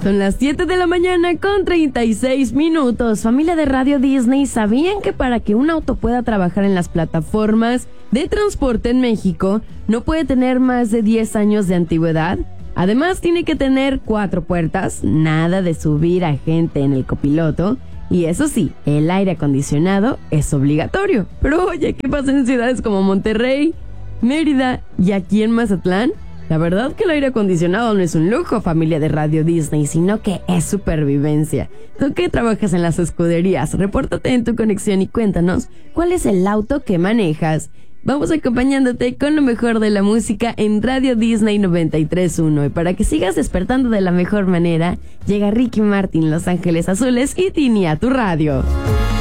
Son las 7 de la mañana con 36 minutos. Familia de Radio Disney, ¿sabían que para que un auto pueda trabajar en las plataformas de transporte en México, no puede tener más de 10 años de antigüedad? Además, tiene que tener 4 puertas, nada de subir a gente en el copiloto. Y eso sí, el aire acondicionado es obligatorio. Pero oye, ¿qué pasa en ciudades como Monterrey, Mérida y aquí en Mazatlán? La verdad que el aire acondicionado no es un lujo, familia de Radio Disney, sino que es supervivencia. Tú que trabajas en las escuderías, repórtate en tu conexión y cuéntanos cuál es el auto que manejas. Vamos acompañándote con lo mejor de la música en Radio Disney 93.1. Y para que sigas despertando de la mejor manera, llega Ricky Martin, Los Ángeles Azules y Tini a tu radio.